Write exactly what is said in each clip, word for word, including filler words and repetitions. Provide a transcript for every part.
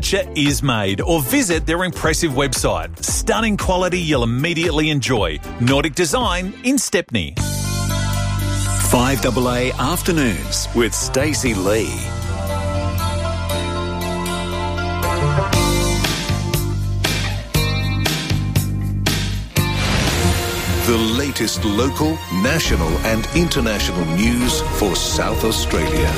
is made, or visit their impressive website. Stunning quality you'll immediately enjoy. Nordic Design in Stepney. five A A Afternoons with Stacey Lee. The latest local, national and international news for South Australia.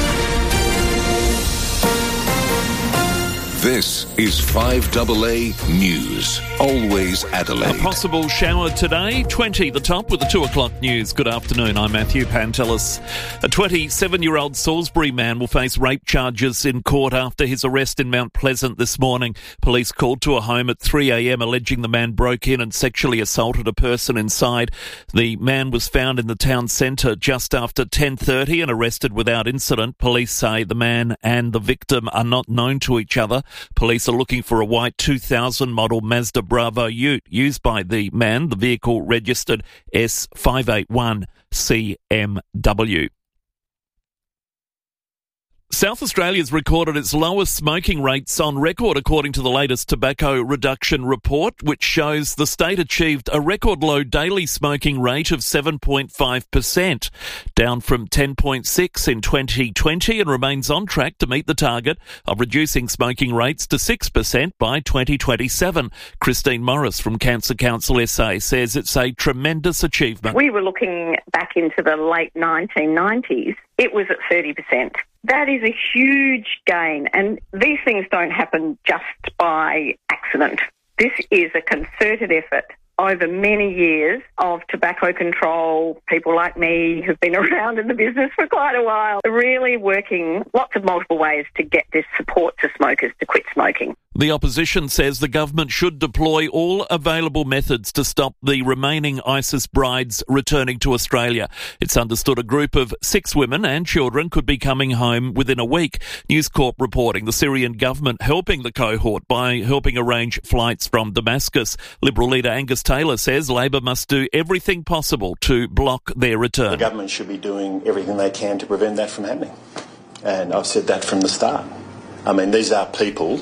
This is five A A News. Always Adelaide. A possible shower today, twenty the top with the two o'clock news. Good afternoon, I'm Matthew Pantelis. A twenty-seven-year-old Salisbury man will face rape charges in court after his arrest in Mount Pleasant this morning. Police called to a home at three a.m. alleging the man broke in and sexually assaulted a person inside. The man was found in the town centre just after ten thirty and arrested without incident. Police say the man and the victim are not known to each other. Police are looking for a white two thousand model Mazda Bravo Ute used by the man, the vehicle registered S five eight one C M W. South Australia's recorded its lowest smoking rates on record according to the latest tobacco reduction report, which shows the state achieved a record low daily smoking rate of seven point five percent, down from ten point six in twenty twenty, and remains on track to meet the target of reducing smoking rates to six percent by twenty twenty-seven. Christine Morris from Cancer Council S A says it's a tremendous achievement. We were looking back into the late nineteen nineties. It was at thirty percent. That is a huge gain, and these things don't happen just by accident. This is a concerted effort over many years of tobacco control. People like me who've been around in the business for quite a while, really working lots of multiple ways to get this support to smokers to quit smoking. The opposition says the government should deploy all available methods to stop the remaining ISIS brides returning to Australia. It's understood a group of six women and children could be coming home within a week. News Corp reporting the Syrian government helping the cohort by helping arrange flights from Damascus. Liberal leader Angus Taylor says Labor must do everything possible to block their return. The government should be doing everything they can to prevent that from happening. And I've said that from the start. I mean, these are people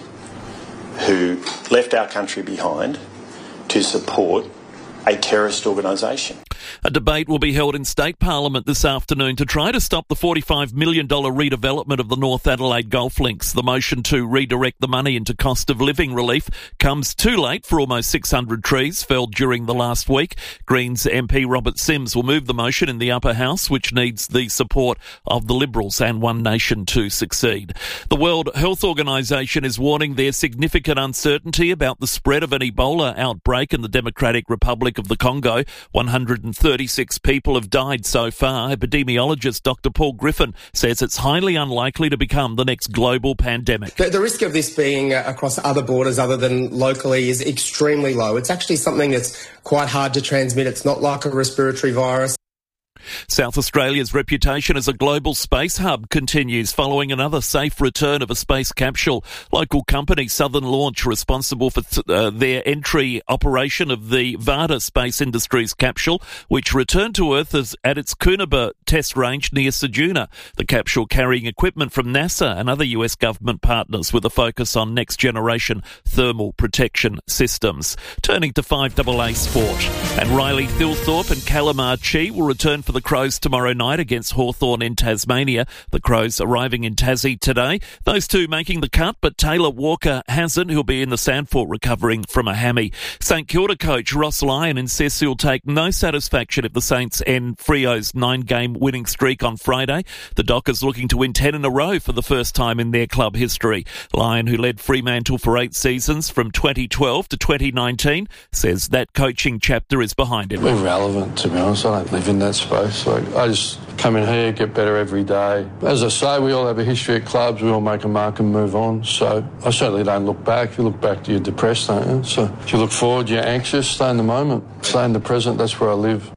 who left our country behind to support a terrorist organisation. A debate will be held in State Parliament this afternoon to try to stop the forty-five million dollars redevelopment of the North Adelaide Golf Links. The motion to redirect the money into cost of living relief comes too late for almost six hundred trees felled during the last week. Greens M P Robert Sims will move the motion in the upper house, which needs the support of the Liberals and One Nation to succeed. The World Health Organisation is warning there's significant uncertainty about the spread of an Ebola outbreak in the Democratic Republic of the Congo. one hundred thirty-six people have died so far. Epidemiologist Doctor Paul Griffin says it's highly unlikely to become the next global pandemic. The, the risk of this being uh, across other borders other than locally is extremely low. It's actually something that's quite hard to transmit. It's not like a respiratory virus. South Australia's reputation as a global space hub continues following another safe return of a space capsule. Local company Southern Launch, responsible for th- uh, their entry operation of the Varda Space Industries capsule, which returned to Earth as, at its Coonabar test range near Ceduna. The capsule carrying equipment from NASA and other U S government partners with a focus on next-generation thermal protection systems. Turning to five A A Sport. And Riley Thilthorpe and Callum Archie will return for the Crows tomorrow night against Hawthorn in Tasmania. The Crows arriving in Tassie today. Those two making the cut, but Taylor Walker hasn't. He'll be in the Sandfort recovering from a hammy. St Kilda coach Ross Lyon insists he'll take no satisfaction if the Saints end Freo's nine-game winning streak on Friday. The Dockers looking to win ten in a row for the first time in their club history. Lyon, who led Fremantle for eight seasons from twenty twelve to twenty nineteen, says that coaching chapter is behind him. Irrelevant, to be honest. I don't live in that space. Like, I just come in here, get better every day. As I say, we all have a history at clubs. We all make a mark and move on. So I certainly don't look back. If you look back, you're depressed, don't you? So if you look forward, you're anxious. Stay in the moment. Stay in the present. That's where I live.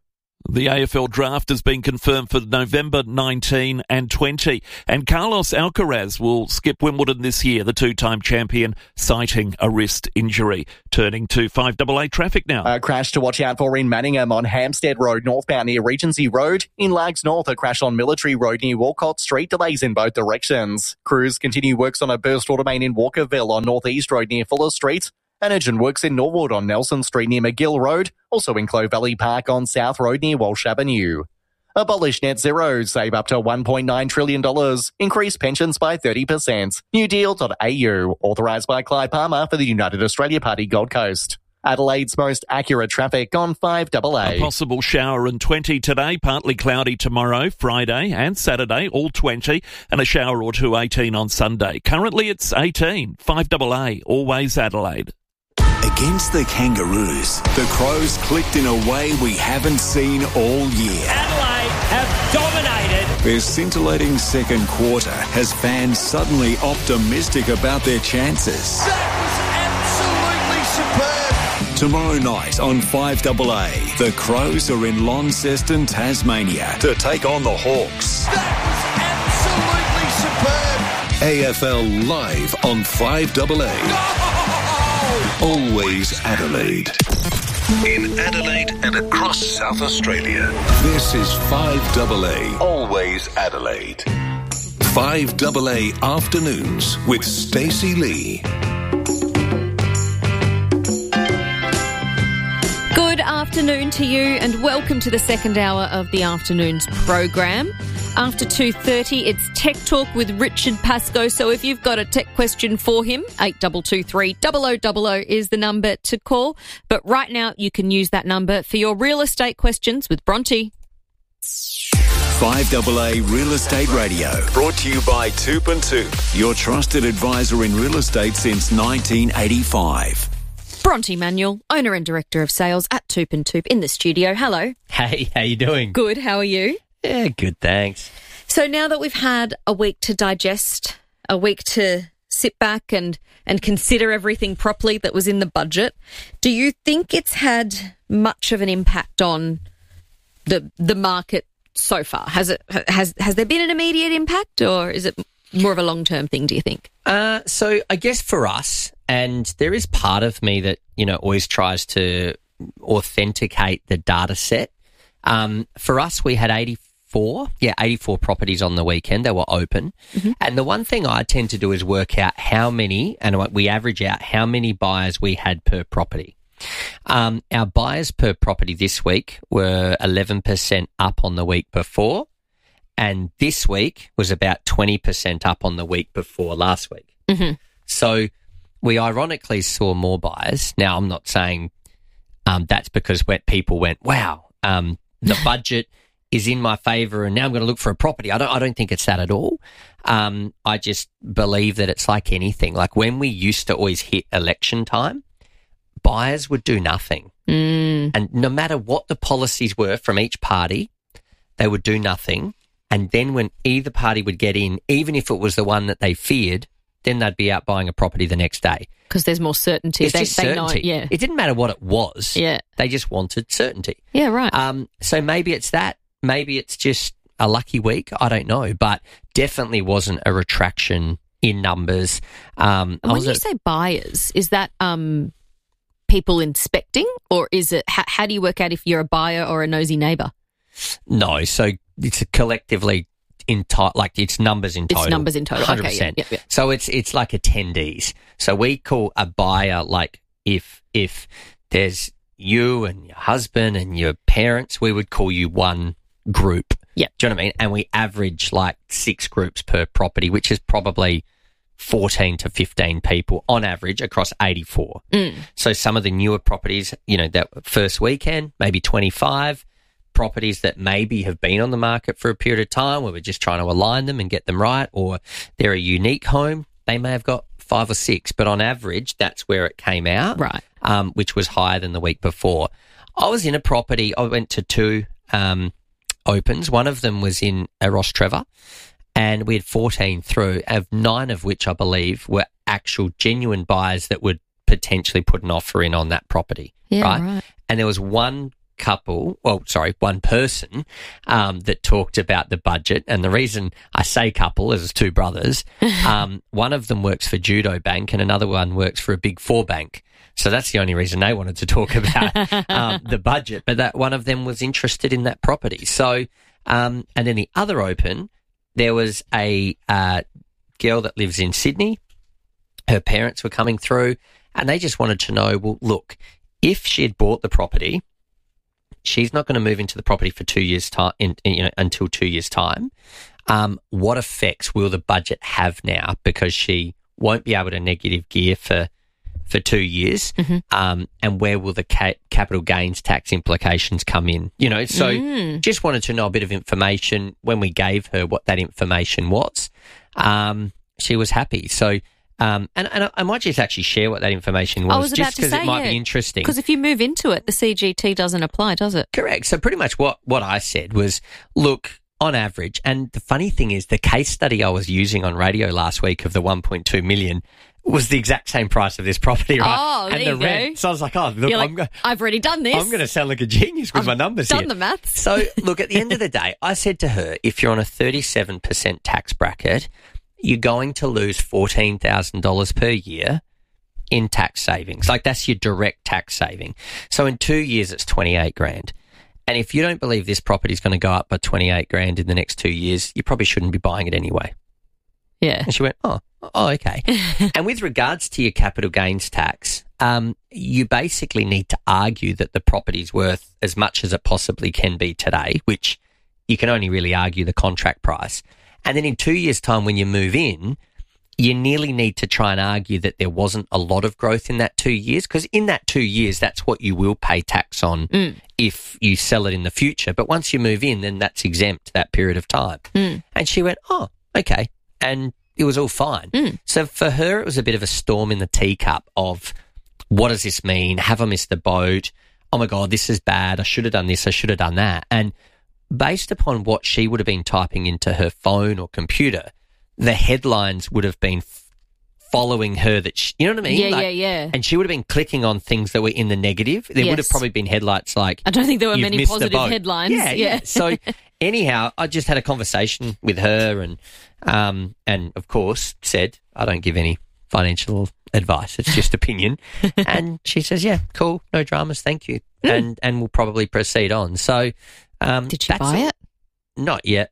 The A F L draft has been confirmed for November nineteen and twenty, and Carlos Alcaraz will skip Wimbledon this year, the two-time champion, citing a wrist injury. Turning to five A A traffic now. A crash to watch out for in Manningham on Hampstead Road, northbound near Regency Road. In Lags North, a crash on Military Road near Walcott Street, delays in both directions. Crews continue works on a burst water main in Walkerville on North East Road near Fuller Street. And urgent works in Norwood on Nelson Street near McGill Road, also in Clove Valley Park on South Road near Walsh Avenue. Abolish net zero, save up to one point nine trillion dollars, increase pensions by thirty percent. new deal dot a u, authorised by Clive Palmer for the United Australia Party Gold Coast. Adelaide's most accurate traffic on five A A. A possible shower and twenty today, partly cloudy tomorrow, Friday and Saturday, all twenty, and a shower or two eighteen on Sunday. Currently it's eighteen, five A A, always Adelaide. Against the Kangaroos, the Crows clicked in a way we haven't seen all year. Adelaide have dominated. Their scintillating second quarter has fans suddenly optimistic about their chances. That was absolutely superb. Tomorrow night on five A A, the Crows are in Launceston, Tasmania to take on the Hawks. That was absolutely superb. A F L Live on five A A. Always Adelaide. In Adelaide and across South Australia, this is five A A. Always Adelaide. five A A Afternoons with Stacey Lee. Good afternoon to you and welcome to the second hour of the afternoon's program. After two thirty, it's Tech Talk with Richard Pascoe. So if you've got a tech question for him, eight two two three, zero zero zero zero is the number to call. But right now, you can use that number for your real estate questions with Bronte. five A A Real Estate Radio, brought to you by Toop and Toop, your trusted advisor in real estate since nineteen eighty-five. Bronte Manuel, owner and director of sales at Toop and Toop in the studio. Hello. Hey, how you doing? Good, how are you? Yeah, good, thanks. So now that we've had a week to digest, a week to sit back and, and consider everything properly that was in the budget, do you think it's had much of an impact on the the market so far? Has it has has there been an immediate impact, or is it more of a long-term thing, do you think? Uh, so I guess for us, and there is part of me that, you know, always tries to authenticate the data set. Um, for us, we had eighty-four, yeah, eighty-four properties on the weekend. They were open. Mm-hmm. And the one thing I tend to do is work out how many, and we average out how many buyers we had per property. Um, our buyers per property this week were eleven percent up on the week before. And this week was about twenty percent up on the week before last week. Mm-hmm. So we ironically saw more buyers. Now, I'm not saying um, that's because people went, wow, um, the budget is in my favour and now I'm going to look for a property. I don't I don't think it's that at all. Um, I just believe that it's like anything. Like when we used to always hit election time, buyers would do nothing. Mm. And no matter what the policies were from each party, they would do nothing. And then when either party would get in, even if it was the one that they feared, then they'd be out buying a property the next day. Because there's more certainty. It's they, just they certainty. Know, yeah. It didn't matter what it was. Yeah. They just wanted certainty. Yeah, right. Um, so maybe it's that. Maybe it's just a lucky week. I don't know. But definitely wasn't a retraction in numbers. Um, and when you at, say buyers, is that um, people inspecting, or is it, how, how do you work out if you're a buyer or a nosy neighbour? No. So it's a collectively in to- like it's numbers in total. It's numbers in total. one hundred percent. Okay, yeah, yeah, yeah. So it's it's like attendees. So we call a buyer like if if there's you and your husband and your parents, we would call you one group. Yeah. Do you know what I mean? And we average like six groups per property, which is probably fourteen to fifteen people on average across eighty-four. Mm. So some of the newer properties, you know, that first weekend, maybe twenty-five. Properties that maybe have been on the market for a period of time where we're just trying to align them and get them right, or they're a unique home, they may have got five or six, but on average, that's where it came out, right? Um, which was higher than the week before. I was in a property, I went to two um, opens. One of them was in Ross Trevor, and we had fourteen through, of nine of which I believe were actual genuine buyers that would potentially put an offer in on that property, yeah, right? right. And there was one couple, well, sorry, one person um, that talked about the budget. And the reason I say couple is two brothers. um, one of them works for Judo Bank and another one works for a Big Four bank. So that's the only reason they wanted to talk about um, the budget. But that one of them was interested in that property. So, um, and then the other open, there was a uh, girl that lives in Sydney. Her parents were coming through and they just wanted to know, well, look, if she had bought the property, she's not going to move into the property for two years' time, in, in, you know, until two years' time. Um, what effects will the budget have now? Because she won't be able to negative gear for for two years, mm-hmm. um, and where will the ca- capital gains tax implications come in? You know, so mm. just wanted to know a bit of information. When we gave her what that information was, um, she was happy. So. Um, and, and I might just actually share what that information was, was just because it might yeah. be interesting. Because if you move into it, the C G T doesn't apply, does it? Correct. So pretty much what, what I said was, look, on average, and the funny thing is the case study I was using on radio last week of the one point two million was the exact same price of this property, right? Oh, and there the you rent. go. So I was like, oh, look, You're I'm like, going I've already done this. I'm going to sound like a genius with I've my numbers done here. the maths. So look, at the end of the day, I said to her, if you're on a thirty-seven percent tax bracket, you're going to lose fourteen thousand dollars per year in tax savings. Like that's your direct tax saving. So in two years, it's twenty-eight grand. And if you don't believe this property is going to go up by twenty-eight grand in the next two years, you probably shouldn't be buying it anyway. Yeah. And she went, oh, oh, okay. And with regards to your capital gains tax, um, you basically need to argue that the property's worth as much as it possibly can be today, which you can only really argue the contract price. And then in two years' time, when you move in, you nearly need to try and argue that there wasn't a lot of growth in that two years, because in that two years, that's what you will pay tax on mm. if you sell it in the future. But once you move in, then that's exempt that period of time. Mm. And she went, oh, okay. And it was all fine. Mm. So for her, it was a bit of a storm in the teacup of what does this mean? Have I missed the boat? Oh, my God, this is bad. I should have done this. I should have done that. And based upon what she would have been typing into her phone or computer, the headlines would have been f- following her that she, you know what I mean? Yeah, like, yeah, yeah. And she would have been clicking on things that were in the negative. There yes. would have probably been headlights like, I don't think there were many missed positive headlines. Yeah, yeah. yeah. So anyhow, I just had a conversation with her and, um, and of course said, I don't give any financial advice. It's just opinion. And she says, yeah, cool. No dramas. Thank you. Mm. And, and we'll probably proceed on. So, Um, Did she buy a, it? Not yet.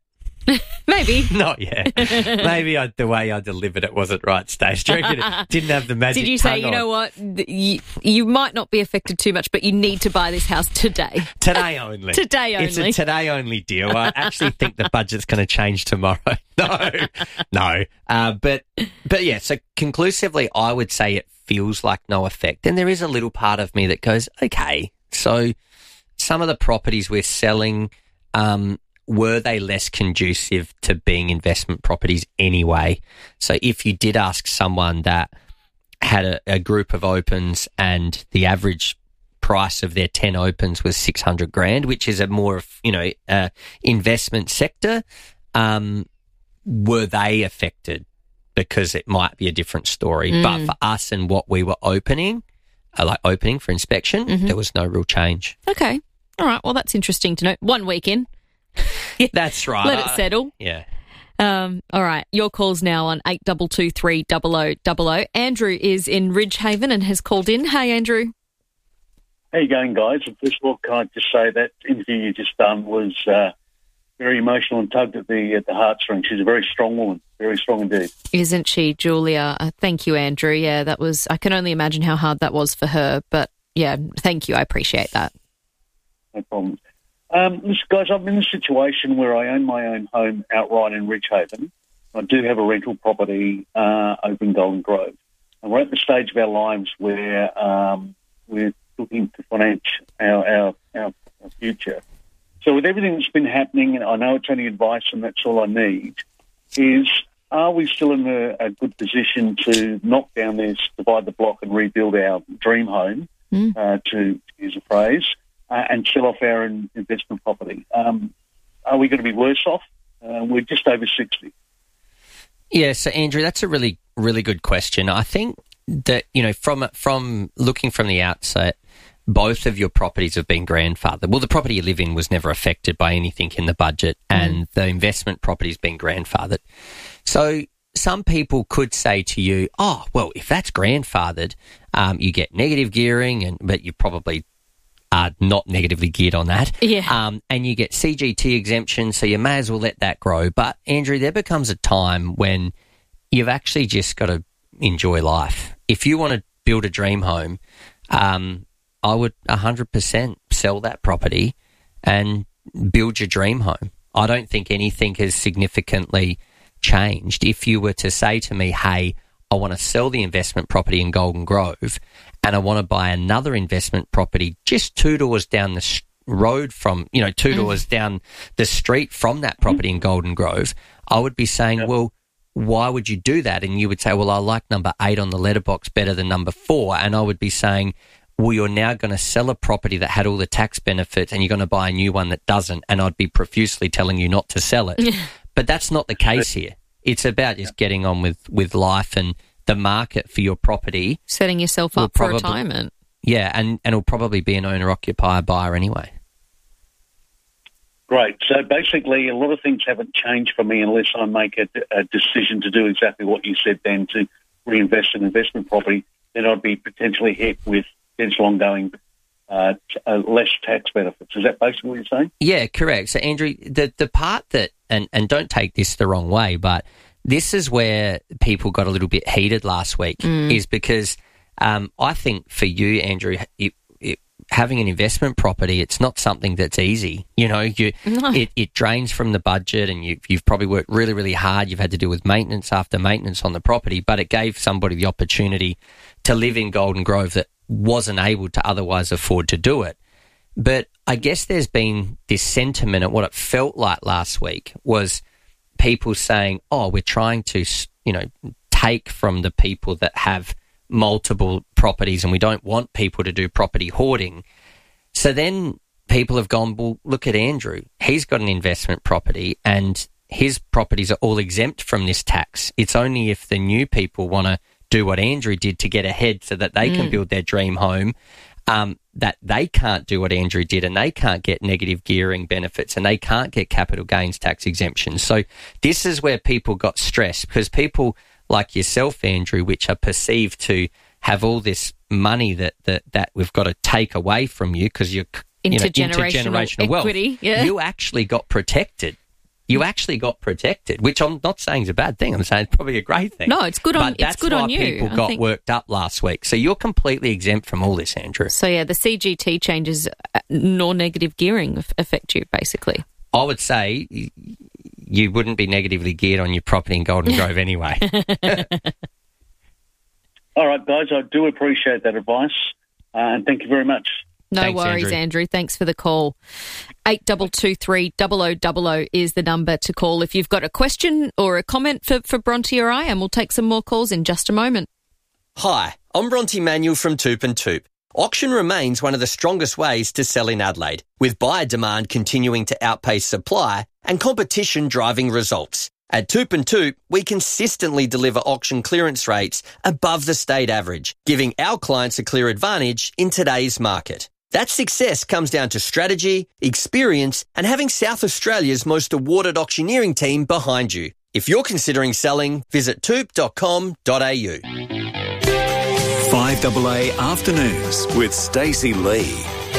Maybe. Not yet. Maybe I, the way I delivered it wasn't right, Stace. Do you reckon it didn't have the magic Did you say, you on? know what, you, you might not be affected too much, but you need to buy this house today? Today only. Today only. It's a today only deal. I actually think the budget's going to change tomorrow. No, no. Uh, but, but yeah, so conclusively, I would say it feels like no effect. And there is a little part of me that goes, okay, so some of the properties we're selling, um, were they less conducive to being investment properties anyway? So if you did ask someone that had a, a group of opens and the average price of their ten opens was six hundred grand, which is a more, you know, uh, investment sector, um, were they affected? Because it might be a different story. Mm. But for us and what we were opening, uh, like opening for inspection, mm-hmm. there was no real change. Okay. All right. Well, that's interesting to know. One week in. That's right. Let it settle. Yeah. Um, all right. Your call's now on eight two two three zero zero zero zero. Andrew is in Ridgehaven and has called in. Hey, Andrew. How you going, guys? First of all, can I just say that interview you just done was uh, very emotional and tugged at the at the heartstrings. She's a very strong woman, very strong indeed. Isn't she, Julia? Uh, thank you, Andrew. Yeah, that was. I can only imagine how hard that was for her. But yeah, thank you. I appreciate that. No problem. Um, listen, guys, I'm in a situation where I own my own home outright in Ridgehaven. I do have a rental property uh, over in Golden Grove. And we're at the stage of our lives where um, we're looking to finance our, our, our, our future. So with everything that's been happening, and I know it's only advice and that's all I need, is are we still in a, a good position to knock down this, divide the block and rebuild our dream home, mm. uh, to use a phrase, Uh, and sell off our in- investment property? Um, are we going to be worse off? Uh, we're just over sixty. Yeah, so Andrew, that's a really, really good question. I think that, you know, from from looking from the outset, both of your properties have been grandfathered. Well, the property you live in was never affected by anything in the budget, mm. and the investment property's been grandfathered. So some people could say to you, oh, well, if that's grandfathered, um, you get negative gearing, and but you probably are not negatively geared on that. Yeah. Um, and you get C G T exemption, so you may as well let that grow. But, Andrew, there becomes a time when you've actually just got to enjoy life. If you want to build a dream home, um, I would one hundred percent sell that property and build your dream home. I don't think anything has significantly changed. If you were to say to me, hey, I want to sell the investment property in Golden Grove and I want to buy another investment property just two doors down the sh- road from, you know, two mm. doors down the street from that property in Golden Grove, I would be saying, yep. well, why would you do that? And you would say, well, I like number eight on the letterbox better than number four. And I would be saying, well, you're now going to sell a property that had all the tax benefits and you're going to buy a new one that doesn't. And I'd be profusely telling you not to sell it. But that's not the case here. It's about just getting on with, with life, and the market for your property. Setting yourself up probably, for retirement. Yeah, and, and it'll probably be an owner-occupier buyer anyway. Great. So basically, a lot of things haven't changed for me unless I make a, a decision to do exactly what you said then, to reinvest in investment property. Then I'd be potentially hit with potential ongoing uh, t- uh, less tax benefits. Is that basically what you're saying? Yeah, correct. So, Andrew, the, the part that, and, and don't take this the wrong way, but this is where people got a little bit heated last week, mm. is because um, I think for you, Andrew, it, it, having an investment property, it's not something that's easy. You know, you no. it, it drains from the budget, and you, you've probably worked really, really hard. You've had to deal with maintenance after maintenance on the property, but it gave somebody the opportunity to live in Golden Grove that wasn't able to otherwise afford to do it. But I guess there's been this sentiment, and what it felt like last week was people saying, oh, we're trying to, you know, take from the people that have multiple properties, and we don't want people to do property hoarding. So then people have gone, well, look at Andrew. He's got an investment property and his properties are all exempt from this tax. It's only if the new people want to do what Andrew did to get ahead so that they mm. can build their dream home, um, that they can't do what Andrew did, and they can't get negative gearing benefits, and they can't get capital gains tax exemptions. So this is where people got stressed, because people like yourself, Andrew, which are perceived to have all this money that that, that we've got to take away from you because you're intergenerational, you know, intergenerational equity, wealth, yeah. you actually got protected. You actually got protected, which I'm not saying is a bad thing. I'm saying it's probably a great thing. No, it's good on. But that's it's good why on you. People I got think... worked up last week, so you're completely exempt from all this, Andrew. So yeah, the C G T changes nor negative gearing affect you basically. I would say you wouldn't be negatively geared on your property in Golden Grove anyway. All right, guys, I do appreciate that advice, uh, and thank you very much. No Thanks, worries, Andrew. Andrew. Thanks for the call. eight two two three, zero zero zero zero is the number to call if you've got a question or a comment for, for Bronte or I, and we'll take some more calls in just a moment. Hi, I'm Bronte Manuel from Toop and Toop. Auction remains one of the strongest ways to sell in Adelaide, with buyer demand continuing to outpace supply and competition driving results. At Toop and Toop, we consistently deliver auction clearance rates above the state average, giving our clients a clear advantage in today's market. That success comes down to strategy, experience, and having South Australia's most awarded auctioneering team behind you. If you're considering selling, visit toop dot com dot a u. five A A Afternoons with Stacey Lee.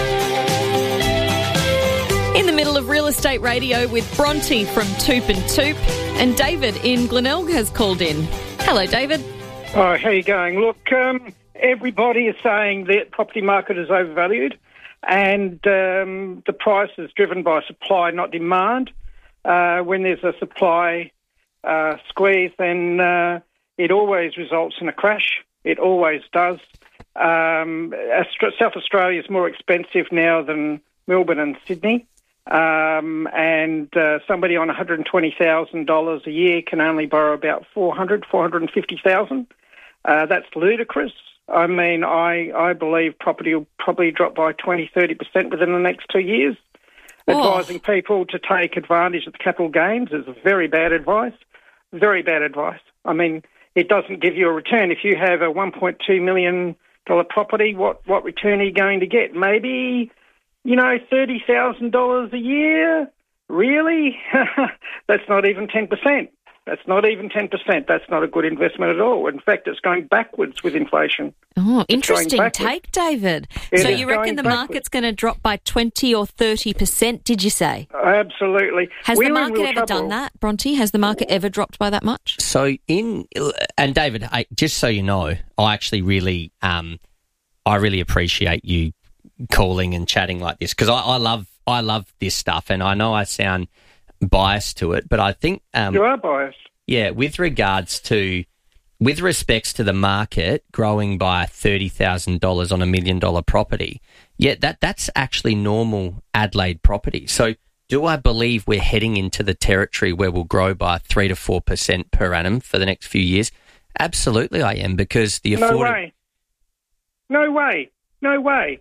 In the middle of Real Estate Radio with Bronte from Toop and Toop, and David in Glenelg has called in. Hello, David. Oh, how are you going? Look, um, everybody is saying the property market is overvalued, and um, the price is driven by supply, not demand. Uh, when there's a supply uh, squeeze, then uh, it always results in a crash. It always does. Um, South Australia is more expensive now than Melbourne and Sydney. Um, and uh, somebody on one hundred twenty thousand dollars a year can only borrow about four hundred thousand dollars, four hundred fifty thousand dollars. Uh, that's ludicrous. I mean, I, I believe property will probably drop by twenty, thirty percent within the next two years. Oh. Advising people to take advantage of the capital gains is very bad advice. Very bad advice. I mean, it doesn't give you a return. If you have a one point two million dollars property, what, what return are you going to get? Maybe, you know, thirty thousand dollars a year? Really? That's not even ten percent. That's not even ten percent. That's not a good investment at all. In fact, it's going backwards with inflation. Oh, interesting take, David. It so is you reckon going the backwards. market's going to drop by twenty or thirty percent, did you say? Absolutely. Has We're the in market real ever trouble. done that, Bronte? Has the market ever dropped by that much? So in and David, I, just so you know, I actually really, um, I really appreciate you calling and chatting like this because I, I love, I love this stuff, and I know I sound biased to it, but I think um, You are biased. Yeah, with regards to, with respects to the market growing by thirty thousand dollars on a million dollar property, yeah, that that's actually normal Adelaide property. So do I believe we're heading into the territory where we'll grow by three to four percent per annum for the next few years? Absolutely, I am, because the No affordability. way. No way. No way.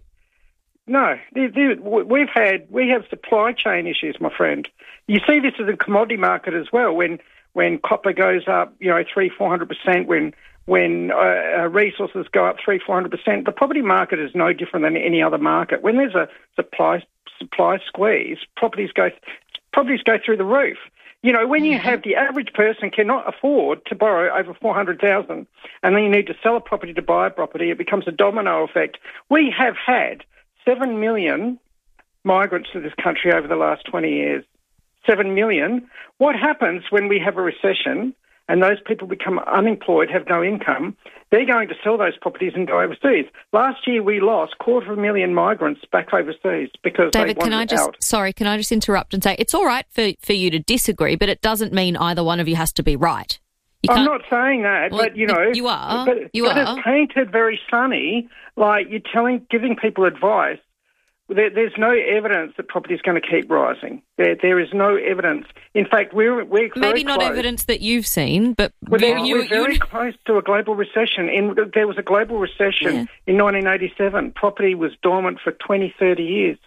No. There- there- We've had, we have supply chain issues, my friend. You see this as a commodity market as well. When when copper goes up, you know, three, four hundred percent, when when uh, resources go up three, four hundred percent, the property market is no different than any other market. When there's a supply supply squeeze, properties go properties go through the roof. You know, when you have the average person cannot afford to borrow over four hundred thousand dollars and then you need to sell a property to buy a property, it becomes a domino effect. We have had seven million migrants to this country over the last twenty years. seven million. What happens when we have a recession and those people become unemployed, have no income? They're going to sell those properties and go overseas. Last year we lost quarter of a million migrants back overseas because David, they can I wanted just out. sorry, can I just interrupt and say it's all right for, for you to disagree, but it doesn't mean either one of you has to be right. You I'm can't- not saying that, Well, but you know, you are. But, You but are. it's painted very sunny, like you're telling, giving people advice. There, there's no evidence that property is going to keep rising. There, there is no evidence. In fact, we're we're very Maybe not close. evidence that you've seen, but We're, you, we're you, very you, close to a global recession. In, there was a global recession Yeah. in nineteen eighty-seven. Property was dormant for twenty, thirty years.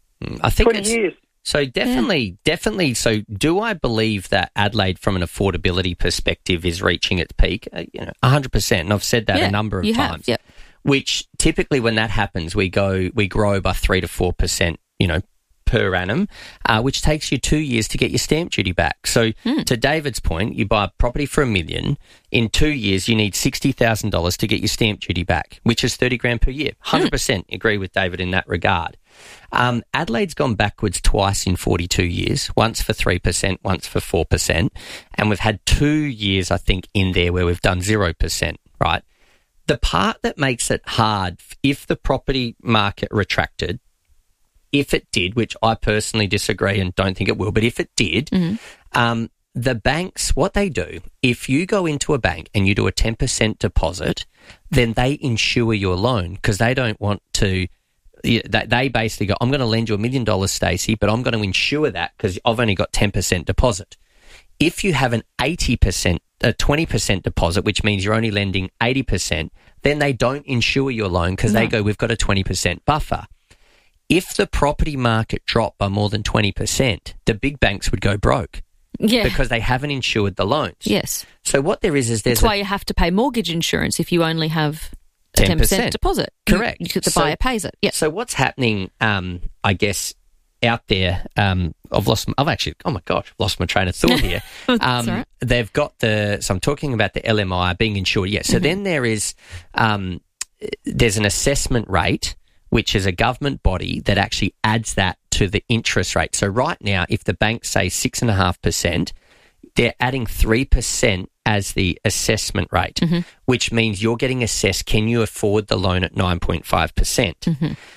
I think twenty it's, years. So definitely, definitely. So do I believe that Adelaide, from an affordability perspective, is reaching its peak? Uh, you know, one hundred percent. And I've said that Yeah, a number of you have, times. yeah. Which typically, when that happens, we go, we grow by three to four percent. You know, per annum, uh, which takes you two years to get your stamp duty back. So to David's point, you buy a property for a million. In two years, you need sixty thousand dollars to get your stamp duty back, which is thirty grand per year. one hundred percent agree with David in that regard. Um, Adelaide's gone backwards twice in forty-two years, once for three percent, once for four percent. And we've had two years, I think, in there where we've done zero percent, right? The part that makes it hard, if the property market retracted, if it did, which I personally disagree and don't think it will, but if it did, um, the banks, what they do, if you go into a bank and you do a ten percent deposit, then they insure your loan because they don't want to, they they basically go, I'm going to lend you a million dollars, Stacey, but I'm going to insure that because I've only got ten percent deposit. If you have an eighty percent, a twenty percent deposit, which means you're only lending eighty percent, then they don't insure your loan because No. they go, we've got a twenty percent buffer. If the property market dropped by more than twenty percent, the big banks would go broke yeah. because they haven't insured the loans. Yes. So what there is is there's That's why a you have to pay mortgage insurance if you only have a ten ten percent percent deposit. Correct. You, you, the So- buyer pays it. Yeah. So what's happening, um, I guess, out there, um, I've lost, I've actually, oh my gosh, I've lost my train of thought here. That's um, all right. They've got the, so I'm talking about the L M I being insured. Yeah. So Mhm. then there is, um, there's an assessment rate, which is a government body that actually adds that to the interest rate. So right now, if the banks say six and a half percent, they're adding three percent as the assessment rate, which means you're getting assessed, can you afford the loan at nine point five percent?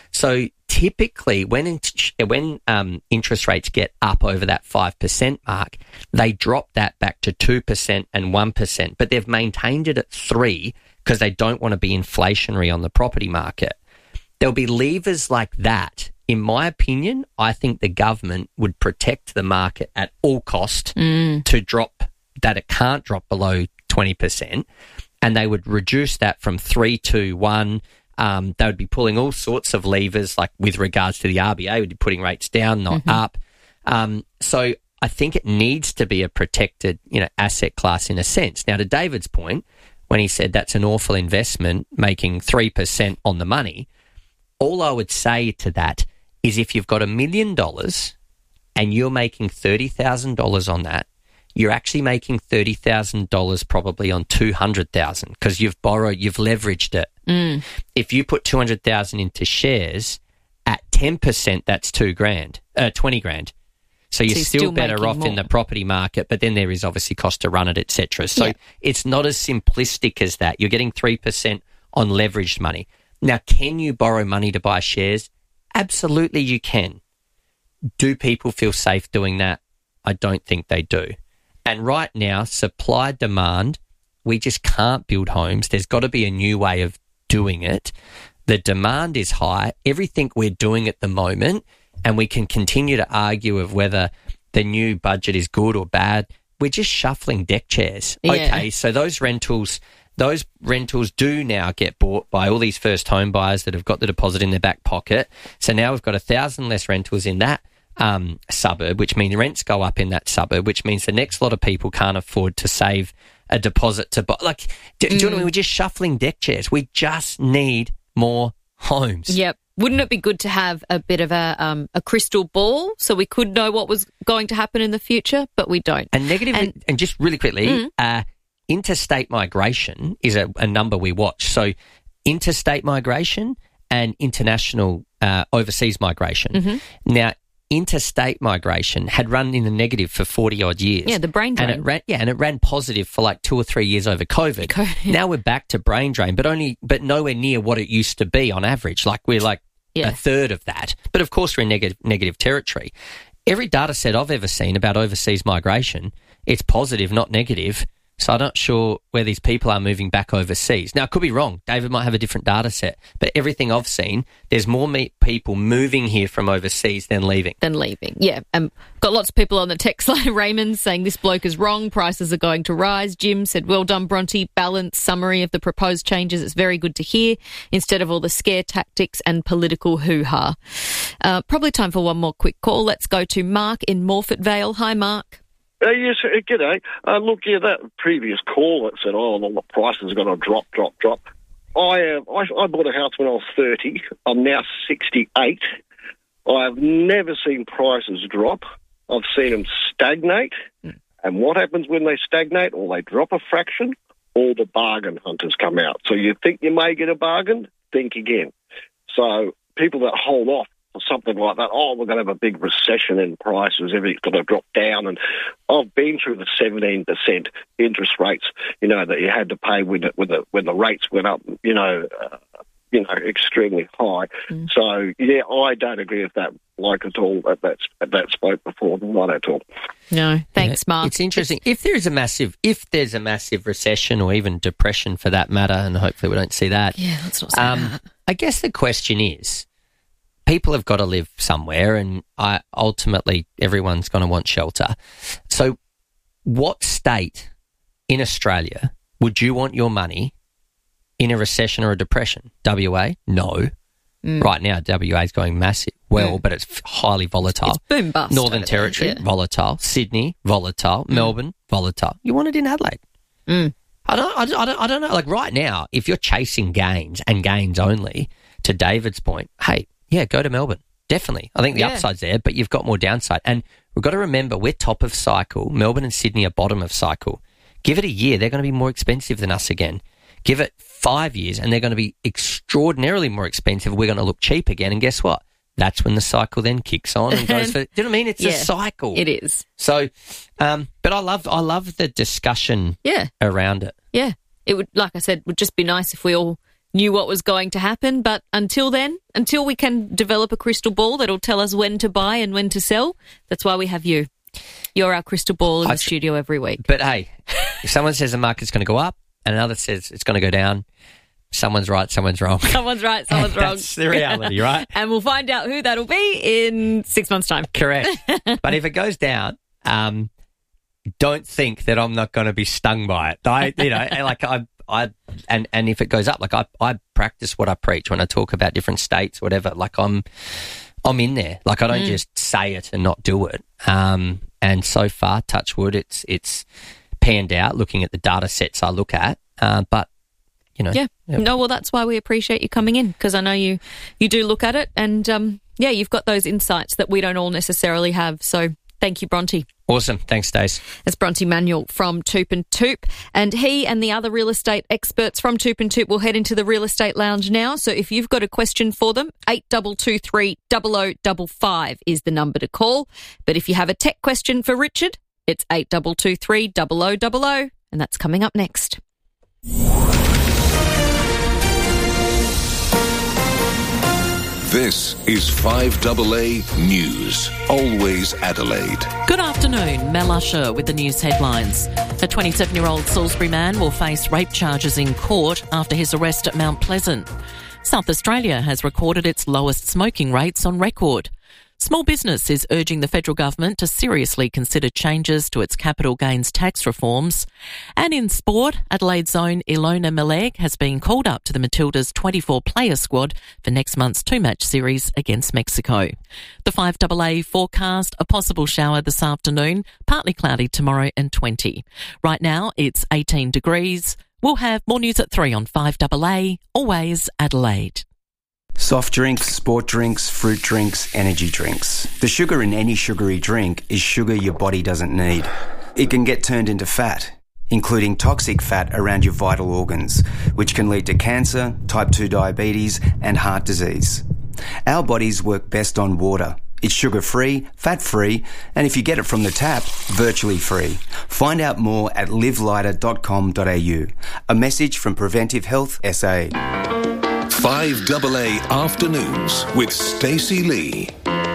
So typically when in, when um, interest rates get up over that five percent mark, they drop that back to two percent and one percent, but they've maintained it at three because they don't want to be inflationary on the property market. There'll be levers like that. In my opinion, I think the government would protect the market at all cost to drop that it can't drop below twenty percent, and they would reduce that from three to one. Um, they would be pulling all sorts of levers, like with regards to the R B A, would be putting rates down, not Mhm. up. Um, so I think it needs to be a protected, you know, asset class in a sense. Now, to David's point, when he said that's an awful investment, making three percent on the money. All I would say to that is if you've got a million dollars and you're making thirty thousand dollars on that, you're actually making thirty thousand dollars probably on two hundred thousand dollars because you've borrowed, you've leveraged it. Mm. If you put two hundred thousand dollars into shares, at ten percent, that's two grand, uh, twenty grand. So you're, so you're still, still better off more in the property market, but then there is obviously cost to run it, et cetera. So yeah. It's not as simplistic as that. You're getting three percent on leveraged money. Now, can you borrow money to buy shares? Absolutely you can. Do people feel safe doing that? I don't think they do. And right now, supply demand, we just can't build homes. There's got to be a new way of doing it. The demand is high. Everything we're doing at the moment, and we can continue to argue of whether the new budget is good or bad, we're just shuffling deck chairs. Yeah. Okay, so those rentals, those rentals do now get bought by all these first home buyers that have got the deposit in their back pocket. So now we've got a thousand less rentals in that um, suburb, which means rents go up in that suburb, which means the next lot of people can't afford to save a deposit to buy. Like, do, mm. do you know what I mean? We're just shuffling deck chairs. We just need more homes. Yep. Wouldn't it be good to have a bit of a um, a crystal ball so we could know what was going to happen in the future, but we don't. And negative, and, and just really quickly, mm. uh, interstate migration is a, a number we watch. So interstate migration and international uh, overseas migration. Mm-hmm. Now, interstate migration had run in the negative for forty odd years. Yeah, the brain drain. And it ran, yeah, and it ran positive for like two or three years over COVID. COVID. Now we're back to brain drain, but only, but nowhere near what it used to be on average. Like we're like yeah. a third of that. But of course we're in negative negative territory. Every data set I've ever seen about overseas migration, it's positive, not negative. So I'm not sure where these people are moving back overseas. Now, I could be wrong. David might have a different data set. But everything I've seen, there's more me- people moving here from overseas than leaving. Than leaving, yeah. Um, got lots of people on the text line. Raymond saying this bloke is wrong. Prices are going to rise. Jim said, well done, Bronte. Balanced summary of the proposed changes. It's very good to hear instead of all the scare tactics and political hoo-ha. Uh, probably time for one more quick call. Let's go to Mark in Morfett Vale. Hi, Mark. Uh, yes, uh, g'day. Uh, look, yeah, that previous call that said, oh, well, the prices are going to drop, drop, drop. I, uh, I I bought a house when I was thirty. I'm now sixty-eight. I've never seen prices drop. I've seen them stagnate. Mm. And what happens when they stagnate? Or they drop a fraction, all the bargain hunters come out. So you think you may get a bargain? Think again. So people that hold off or something like that, oh, we're going to have a big recession in prices, everything's going to drop down. And I've been through the seventeen percent interest rates, you know, that you had to pay when the, when the, when the rates went up, you know, uh, you know, extremely high. Mm. So, yeah, I don't agree with that bloke at all, that, that's, that spoke before, not at all. No, thanks, yeah, Mark. It's interesting. If there is a massive, if there's a massive recession or even depression for that matter, and hopefully we don't see that. Yeah, let's not say um, that. I guess the question is, people have got to live somewhere, and I, ultimately everyone's going to want shelter. So what state in Australia would you want your money in a recession or a depression? W A? No. Mm. Right now, W A is going massive. Well, mm. but it's highly volatile. It's boom bust. Northern Territory, yeah. volatile. Sydney, volatile. Mm. Melbourne, volatile. You want it in Adelaide. Mm. I don't, I, don't, I, don't, I don't know. Like right now, if you're chasing gains and gains only, to David's point, hey, yeah, go to Melbourne. Definitely. I think the yeah. upside's there, but you've got more downside. And we've got to remember, we're top of cycle. Melbourne and Sydney are bottom of cycle. Give it a year, they're going to be more expensive than us again. Give it five years, and they're going to be extraordinarily more expensive. We're going to look cheap again. And guess what? That's when the cycle then kicks on and goes for... Do you know what I mean? It's yeah, a cycle. It is. So, um, but I love, I love the discussion yeah. around it. Yeah. It would, like I said, would just be nice if we all knew what was going to happen. But until then, until we can develop a crystal ball that'll tell us when to buy and when to sell, that's why we have you. You're our crystal ball in I the tr- studio every week. But hey, if someone says the market's going to go up and another says it's going to go down, someone's right, someone's wrong. Someone's right, someone's wrong. That's the reality, right? And we'll find out who that'll be in six months' time. Correct. But if it goes down, um, don't think that I'm not going to be stung by it. I, you know, like I, I, and, and if it goes up, like I, I practice what I preach when I talk about different states, whatever. Like I'm, I'm in there. Like I don't mm. just say it and not do it. Um, and so far, touch wood, it's it's panned out. Looking at the data sets I look at, Uh, but, you know. Yeah. yeah. No, well, that's why we appreciate you coming in, because I know you, you do look at it and, um, yeah, you've got those insights that we don't all necessarily have. So thank you, Bronte. Awesome. Thanks, Stace. It's Bronte Manuel from Toop and Toop, and he and the other real estate experts from Toop and Toop will head into the real estate lounge now. So if you've got a question for them, eight two two three, zero zero five five is the number to call. But if you have a tech question for Richard, it's eight two two three, zero zero zero zero, and that's coming up next. This is five A A News, always Adelaide. Good afternoon, Mel Usher with the news headlines. A twenty-seven-year-old Salisbury man will face rape charges in court after his arrest at Mount Pleasant. South Australia has recorded its lowest smoking rates on record. Small business is urging the federal government to seriously consider changes to its capital gains tax reforms. And in sport, Adelaide's own Ilona Meleg has been called up to the Matildas' twenty-four player squad for next month's two-match series against Mexico. The five A A forecast, a possible shower this afternoon, partly cloudy tomorrow and twenty. Right now, it's eighteen degrees. We'll have more news at three on five A A, always Adelaide. Soft drinks, sport drinks, fruit drinks, energy drinks. The sugar in any sugary drink is sugar your body doesn't need. It can get turned into fat, including toxic fat around your vital organs, which can lead to cancer, type two diabetes, and heart disease. Our bodies work best on water. It's sugar-free, fat-free, and if you get it from the tap, virtually free. Find out more at live lighter dot com dot a u. A message from Preventive Health S A. five A A Afternoons with Stacey Lee.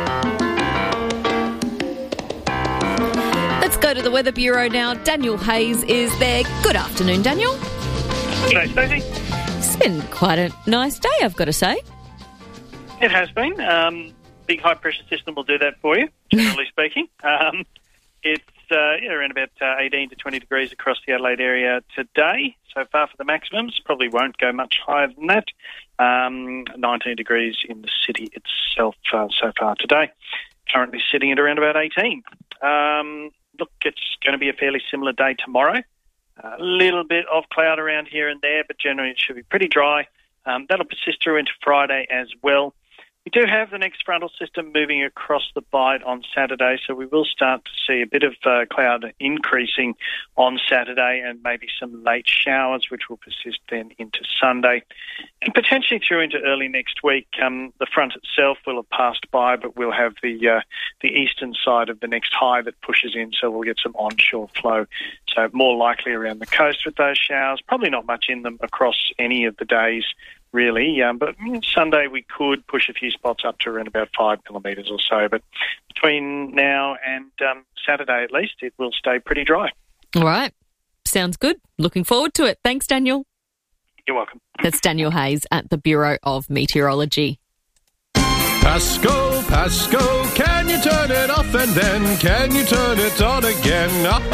Let's go to the Weather Bureau now. Daniel Hayes is there. Good afternoon, Daniel. G'day, Stacey. It's been quite a nice day, I've got to say. It has been. Um, big high-pressure system will do that for you, generally speaking. Um, it's uh, yeah, around about uh, eighteen to twenty degrees across the Adelaide area today. So far for the maximums. Probably won't go much higher than that. Um, nineteen degrees in the city itself uh, so far today. Currently sitting at around about eighteen. Um, look, it's going to be a fairly similar day tomorrow. A little bit of cloud around here and there, but generally it should be pretty dry. Um, that'll persist through into Friday as well. We do have the next frontal system moving across the Bight on Saturday, so we will start to see a bit of uh, cloud increasing on Saturday and maybe some late showers, which will persist then into Sunday and potentially through into early next week. Um, the front itself will have passed by, but we'll have the uh, the eastern side of the next high that pushes in, so we'll get some onshore flow. So more likely around the coast with those showers. Probably not much in them across any of the days, really, um, but Sunday we could push a few spots up to around about five millimetres or so. But between now and um, Saturday, at least, it will stay pretty dry. All right. Sounds good. Looking forward to it. Thanks, Daniel. You're welcome. That's Daniel Hayes at the Bureau of Meteorology. Pasco, Pasco, can you turn it off and then can you turn it on again?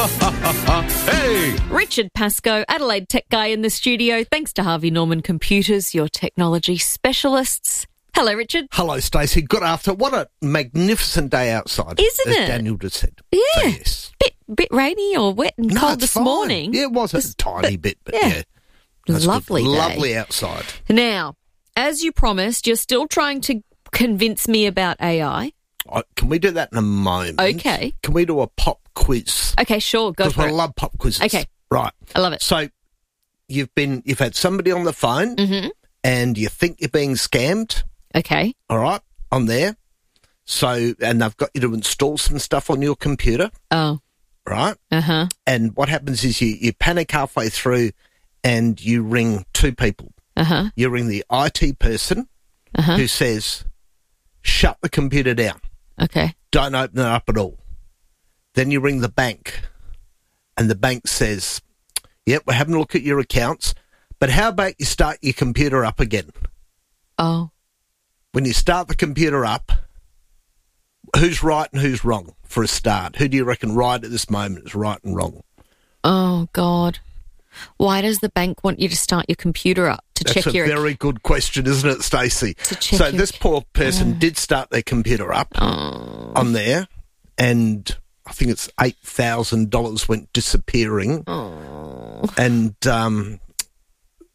Hey! Richard Pasco, Adelaide tech guy in the studio. Thanks to Harvey Norman Computers, your technology specialists. Hello, Richard. Hello, Stacey. Good after. What a magnificent day outside. Isn't as it? Daniel just said. Yeah. So, yes. Bit, bit rainy or wet and No, cold it's this fine. morning. Yeah, it was a tiny but, bit, but yeah. yeah. It was That's lovely good. day. Lovely outside. Now, as you promised, you're still trying to convince me about A I. Oh, can we do that in a moment? Okay. Can we do a pop quiz? Okay, sure. Go Because for I it. love pop quizzes. Okay. Right. I love it. So you've been, you've had somebody on the phone Mm-hmm. and you think you're being scammed. Okay. All right. On there. So, and they've got you to install some stuff on your computer. Oh. Right. Uh-huh. And what happens is you, you panic halfway through and you ring two people. Uh-huh. You ring the I T person Uh-huh. who says, shut the computer down. Okay. Don't open it up at all. Then you ring the bank and the bank says, yep, we're having a look at your accounts, but how about you start your computer up again? Oh. When you start the computer up, who's right and who's wrong for a start? Who do you reckon right at this moment is right and wrong? Oh, God. Why does the bank want you to start your computer up to That's check your... a very good question, isn't it, Stacey? To check So your- this poor person Oh. did start their computer up Oh. on there, and I think it's eight thousand dollars went disappearing. Oh. And um,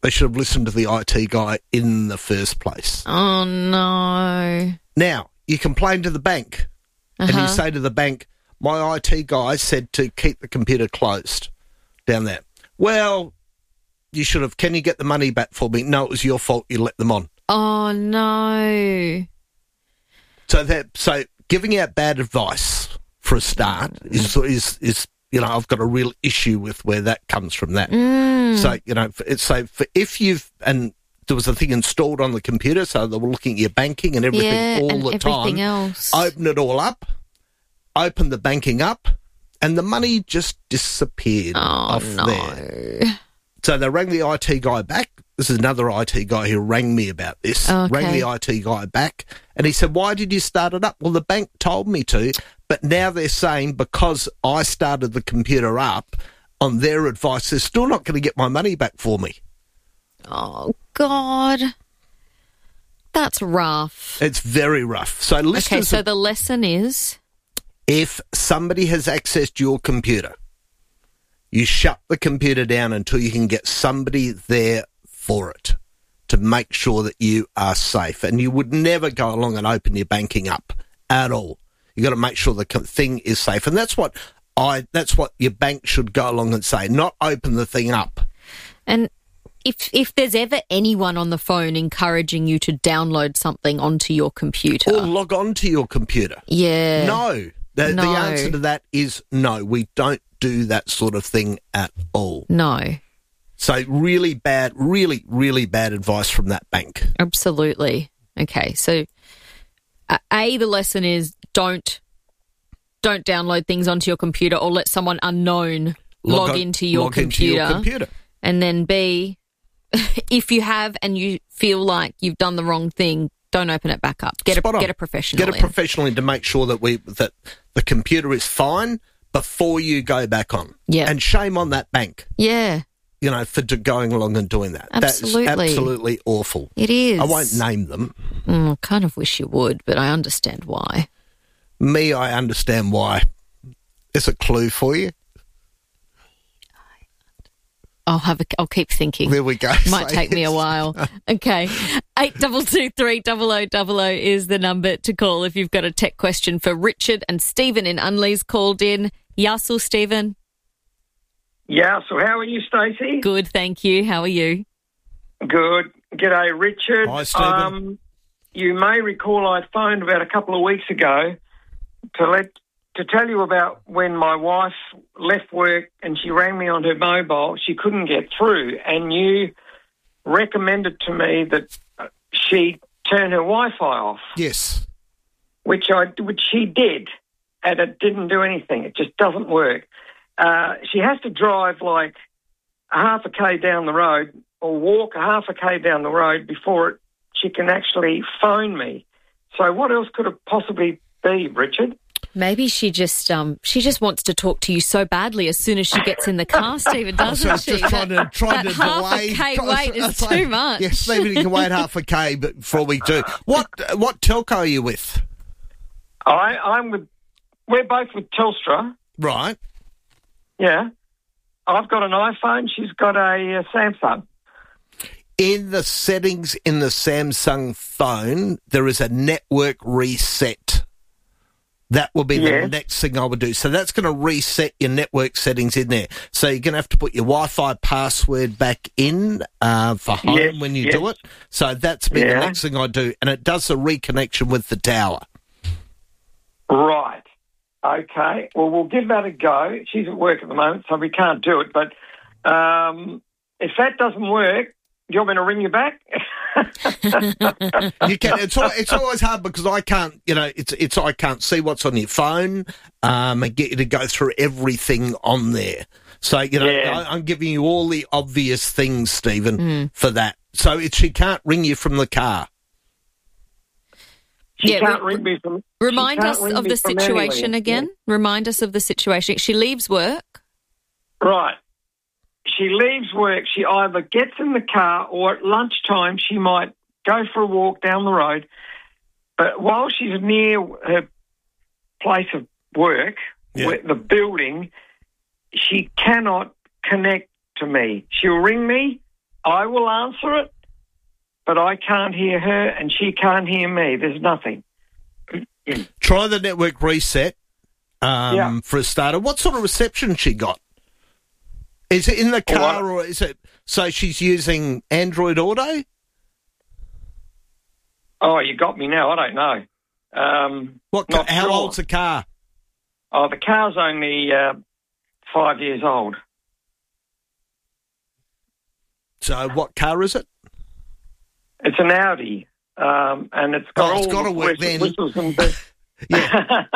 They should have listened to the I T guy in the first place. Oh, no. Now, you complain to the bank, Uh-huh. and you say to the bank, my I T guy said to keep the computer closed down there. Well, you should have, can you get the money back for me? No, it was your fault, you let them on. Oh, no. So that, so giving out bad advice for a start is, is, is, you know, I've got a real issue with where that comes from that. Mm. So, you know, for, so for, if you've, and there was a thing installed on the computer, so they were looking at your banking and everything Yeah, all and the everything time. else. Open it all up, open the banking up, and the money just disappeared Oh, off no. there. So they rang the I T guy back. This is another I T guy who rang me about this. Okay. Rang the I T guy back, and he said, why did you start it up? Well, the bank told me to, but now they're saying because I started the computer up, on their advice, they're still not going to get my money back for me. Oh, God. That's rough. It's very rough. So listeners, Okay, so the lesson is? if somebody has accessed your computer, you shut the computer down until you can get somebody there for it to make sure that you are safe. And you would never go along and open your banking up at all. You got to make sure the co- thing is safe. And that's what I, that's what your bank should go along and say, not open the thing up. And if if there's ever anyone on the phone encouraging you to download something onto your computer. Or log on to your computer. Yeah. No. The, No. the answer to that is no. We don't do that sort of thing at all. No. So really bad, really, really bad advice from that bank. Absolutely. Okay, so uh, A, the lesson is don't don't download things onto your computer or let someone unknown log, Log on- into your log into computer. your computer. And then B, if you have and you feel like you've done the wrong thing, don't open it back up. Get Spot a on. get a professional. Get a in. professional in to make sure that we that the computer is fine before you go back on. Yeah. And shame on that bank, Yeah, you know, for do- going along and doing that. Absolutely. That's absolutely awful. it is. I won't name them. Mm, I kind of wish you would, but I understand why. Me, I understand why. There's a clue for you. I'll have a, I'll keep thinking. There we go. Might So take me a it's- while. Okay. eight two two three double oh double oh is the number to call if you've got a tech question for Richard. And Stephen in Unley's called in. Yassel, Stephen. Yeah, so how are you, Stacey? Good, thank you. How are you? Good. G'day, Richard. Hi, Stephen. Um, you may recall I phoned about a couple of weeks ago to let to tell you about when my wife left work and she rang me on her mobile. She couldn't get through, and you recommended to me that she turn her Wi-Fi off. Yes. Which I which she did, and it didn't do anything. It just doesn't work. Uh, she has to drive like a half a k down the road or walk a half a k down the road before it, she can actually phone me. So what else could it possibly be, Richard? Maybe she just um she just wants to talk to you so badly as soon as she gets in the car, Stephen, doesn't So it's she? just trying to, that trying that to half delay. a k try- wait is it's like- too much. Yes, Stephen, you can wait half a k but before we do. What what telco are you with? I, I'm with. We're both with Telstra. Right. Yeah. I've got an iPhone. She's got a uh, Samsung. In the settings in the Samsung phone, there is a network reset. That will be the Yes. next thing I would do. So that's going to reset your network settings in there. So you're going to have to put your Wi-Fi password back in uh, for home Yes, when you yes. do it. So that's be the Yeah. next thing I do. And it does the reconnection with the tower. Right. Okay. Well, we'll give that a go. She's at work at the moment, so we can't do it. But um, if that doesn't work, do you want me to ring you back? You can. It's al- it's always hard because I can't. You know, it's it's I can't see what's on your phone. Um, and get you to go through everything on there. So you know, Yeah. I, I'm giving you all the obvious things, Stephen, for that. So it, she can't ring you from the car. She Yeah, can't re- ring me from. Remind she us can't ring of me the from situation anywhere. again. Remind us of the situation. She leaves work. Right. She leaves work. She either gets in the car or at lunchtime she might go for a walk down the road. But while she's near her place of work, Yeah. where- the building, she cannot connect to me. She'll ring me I will answer it, but I can't hear her and she can't hear me. There's nothing. Try the network reset um, Yeah. for a starter. What sort of reception she got? Is it in the car Well, or is it... So she's using Android Auto? Oh, you got me now. I don't know. Um, What? not How sure. old's the car? Oh, the car's only uh, five years old. So what car is it? It's an Audi, um, and it's got Oh, all it's gotta the work whist- then. whistles and bits. yeah.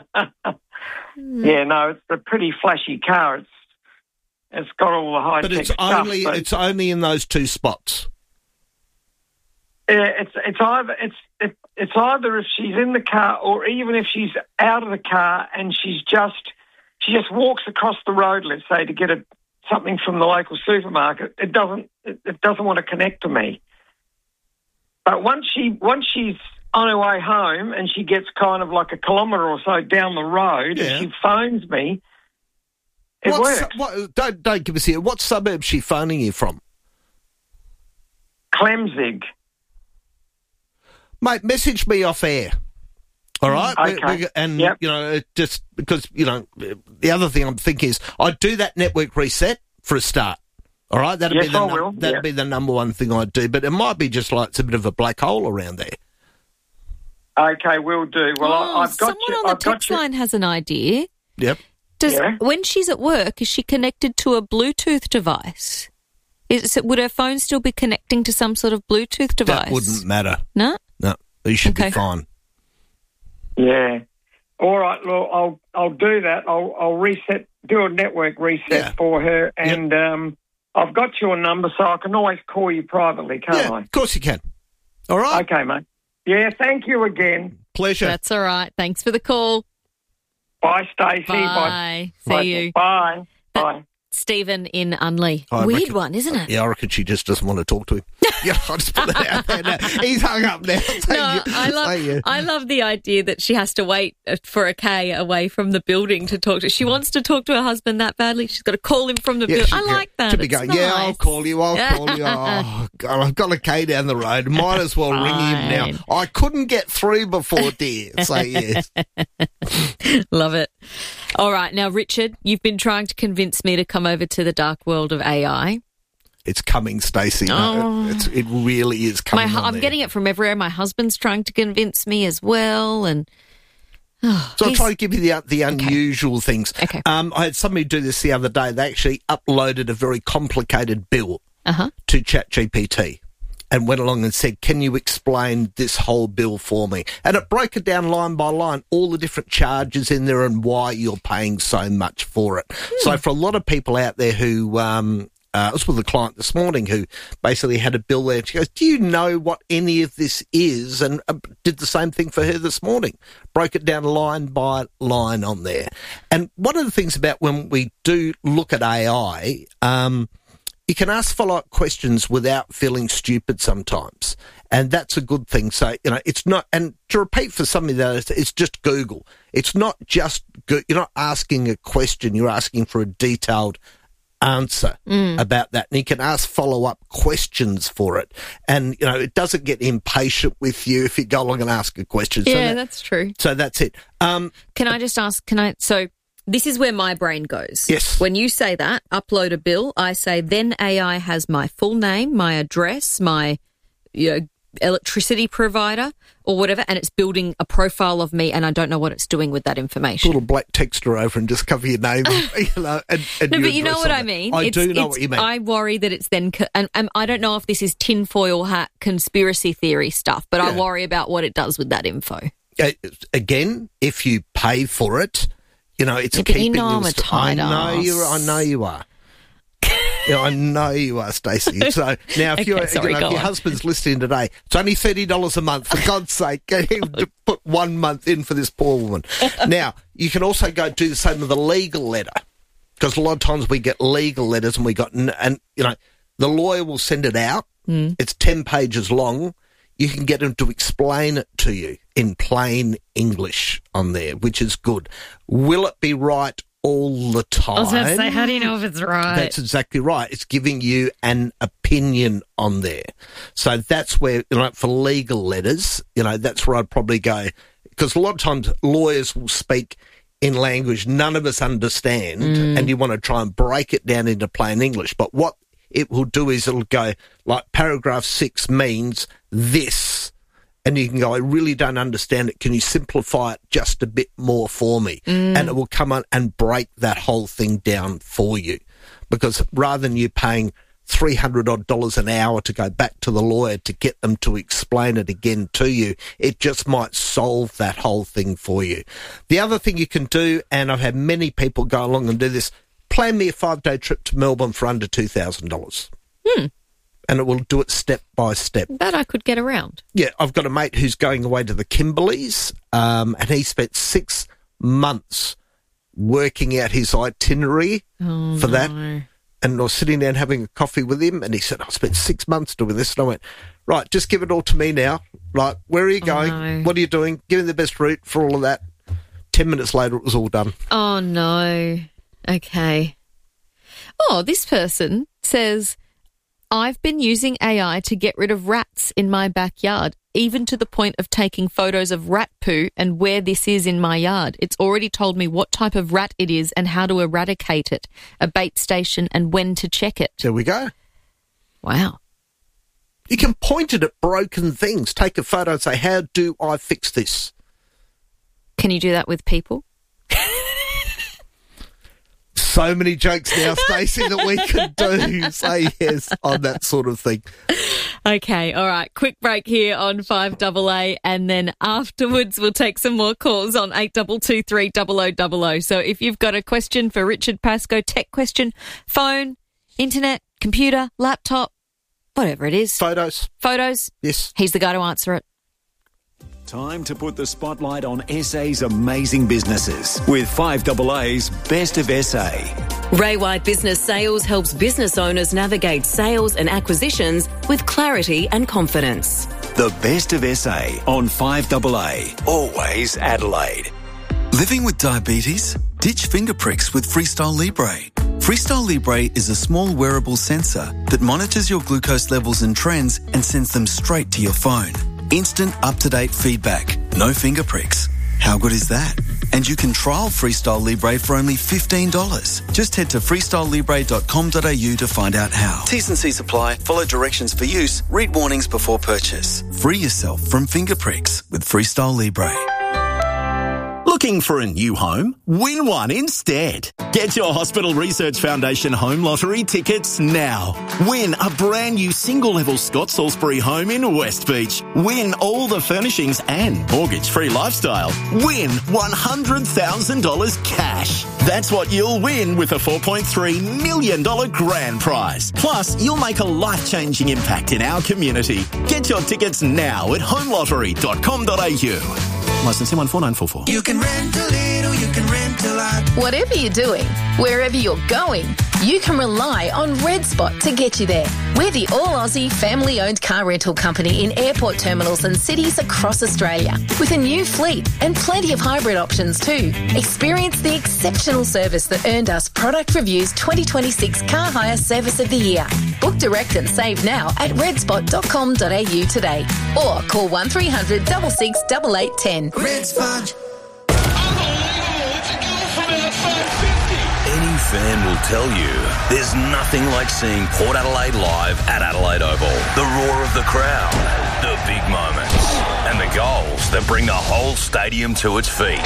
yeah, no, it's a pretty flashy car. It's it's got all the high But tech it's stuff. only but it's only in those two spots. yeah, it's it's either it's it, it's either if she's in the car or even if she's out of the car and she's just she just walks across the road, let's say, to get a something from the local supermarket. It doesn't it, it doesn't want to connect to me. But once she once she's on her way home and she gets kind of like a kilometre or so down the road, Yeah. and she phones me, it What's- works. What, don't don't give us here. What suburb is she phoning you from? Clemzig. Mate, message me off air. All right? We- Okay. we- and, Yep. you know, it just because, you know, the other thing I'm thinking is I'd do that network reset for a start. All right? That'd, Yes, be, the I num- will. that'd Yep. be the number one thing I'd do. But it might be just like it's a bit of a black hole around there. Okay, we'll do. Well, Oh, I, I've got someone you. on the I've got text you. line has an idea. Yep. Does Yeah. when she's at work, is she connected to a Bluetooth device? Is it, would her phone still be connecting to some sort of Bluetooth device? That wouldn't matter. No. No. You should Okay. be fine. Yeah. All right. Well, I'll I'll do that. I'll I'll reset, do a network reset Yeah. for her, and um, I've got your number, so I can always call you privately, can't Yeah, I? of course you can. All right. Okay, mate. Yeah. Thank you again. Pleasure. That's all right. Thanks for the call. Bye, Stacey. Bye. See Bye. you. Bye. Bye. Stephen in Unley. I Weird reckon- one, isn't it? Yeah, I reckon she just doesn't want to talk to him. Yeah, I'll just put that out there now. He's hung up now. Thank No, you. I love Thank you. I love the idea that she has to wait for a K away from the building to talk to. She wants to talk to her husband that badly. She's got to call him from the Yeah, building. she I go- like that. To be It's going, yeah, I'll nice. call you, I'll call you. Oh, God, I've got a K down the road. Might as well ring him now. Fine. I couldn't get through before, dear. So, yes. Love it. All right. Now, Richard, you've been trying to convince me to come over to the dark world of A I. It's coming, Stacey. No, Oh. it's, it really is My, coming hu- on I'm there. getting it from everywhere. My husband's trying to convince me as well. And oh, So I'll he's- try to give you the the unusual things. Okay. Um, I had somebody do this the other day. They actually uploaded a very complicated bill Uh-huh. to ChatGPT and went along and said, can you explain this whole bill for me? And it broke it down line by line, all the different charges in there and why you're paying so much for it. So for a lot of people out there who... Um, uh, I was with a client this morning who basically had a bill there. She goes, do you know what any of this is? And uh, did the same thing for her this morning. Broke it down line by line on there. And one of the things about when we do look at A I, um, you can ask follow-up questions without feeling stupid sometimes. And that's a good thing. So, you know, it's not, and to repeat for somebody that it's, it's just Google. It's not just, go, you're not asking a question, you're asking for a detailed answer Mm. about that. And you can ask follow-up questions for it. And, you know, it doesn't get impatient with you if you go along and ask a question. So Yeah, that- that's true. So that's it. Um, Can I just ask, can I, so this is where my brain goes. Yes. When you say that, upload a bill, I say then A I has my full name, my address, my you know, electricity provider or whatever, and it's building a profile of me and I don't know what it's doing with that information. little black texter over and just cover your name, you know, and, and No, your but you know address what on I it. mean. I It's- do know it's- what you mean. I worry that it's then, co- and, and I don't know if this is tinfoil hat conspiracy theory stuff, but I Yeah. worry about what it does with that info. Uh, again, if you pay for it, you know it's Yeah, but you keeping. know I'm your a st- I tight know ass. you. I know you are. Yeah, I know you are, Stacey. So now, if, Okay, you're, sorry, you know, go if your on. husband's listening today, it's only thirty dollars a month. For God's sake, get him to put one month in for this poor woman. Now, you can also go do the same with a legal letter, because a lot of times we get legal letters and we got, n- and you know, the lawyer will send it out. Mm. It's ten pages long. You can get him to explain it to you in plain English on there, which is good. Will it be right all the time. I was about to say, how do you know if it's right? That's exactly right. It's giving you an opinion on there. So that's where, you know, for legal letters, you know, that's where I'd probably go. Because a lot of times lawyers will speak in language none of us understand, mm. and you want to try and break it down into plain English. But what it will do is it'll go, like, paragraph six means this. And you can go, I really don't understand it. Can you simplify it just a bit more for me? Mm. And it will come on and break that whole thing down for you. Because rather than you paying three hundred odd dollars an hour to go back to the lawyer to get them to explain it again to you, it just might solve that whole thing for you. The other thing you can do, and I've had many people go along and do this, plan me a five-day trip to Melbourne for under two thousand dollars. Hmm. And it will do it step by step. That I could get around. Yeah, I've got a mate who's going away to the Kimberleys, um, and he spent six months working out his itinerary oh, for no. that. And I was sitting down having a coffee with him, and he said, I spent six months doing this. And I went, right, just give it all to me now. Right, where are you going? Oh, no. What are you doing? Give me the best route for all of that. Ten minutes later, it was all done. Oh, no. Okay. Oh, this person says, I've been using A I to get rid of rats in my backyard, even to the point of taking photos of rat poo and where this is in my yard. It's already told me what type of rat it is and how to eradicate it, a bait station, and when to check it. There we go. Wow. You can point it at broken things. Take a photo and say, how do I fix this? Can you do that with people? So many jokes now, Stacey, that we could do. Say yes on that sort of thing. Okay, all right. Quick break here on five double A, and then afterwards we'll take some more calls on eight two two three double oh double oh. So if you've got a question for Richard Pascoe, tech question, phone, internet, computer, laptop, whatever it is. Photos. Photos. Yes. He's the guy to answer it. Time to put the spotlight on S A's amazing businesses with five double A's Best of S A. Ray White Business Sales helps business owners navigate sales and acquisitions with clarity and confidence. The Best of S A on five double A. Always Adelaide. Living with diabetes? Ditch finger pricks with Freestyle Libre. Freestyle Libre is a small wearable sensor that monitors your glucose levels and trends and sends them straight to your phone. Instant up-to-date feedback. No finger pricks. How good is that? And you can trial Freestyle Libre for only fifteen dollars. Just head to freestyle libre dot com dot a u to find out how. T's and C's apply. Follow directions for use. Read warnings before purchase. Free yourself from finger pricks with Freestyle Libre. Looking for a new home? Win one instead. Get your Hospital Research Foundation Home Lottery tickets now. Win a brand new single-level Scott Salisbury home in West Beach. Win all the furnishings and mortgage-free lifestyle. Win one hundred thousand dollars cash. That's what you'll win with a four point three million dollars grand prize. Plus, you'll make a life-changing impact in our community. Get your tickets now at home lottery dot com dot a u. Licensing one four nine four four. You can rent a little, you can rent a lot. Whatever you're doing, wherever you're going, you can rely on Red Spot to get you there. We're the all-Aussie family-owned car rental company in airport terminals and cities across Australia, with a new fleet and plenty of hybrid options too. Experience the exceptional service that earned us Product Review's twenty twenty-six Car Hire Service of the Year. Book direct and save now at red spot dot com dot a u today, or call one three hundred six six eight eight one zero. Red Spot. Any fan will tell you there's nothing like seeing Port Adelaide live at Adelaide Oval. The roar of the crowd, the big moments, and the goals that bring the whole stadium to its feet.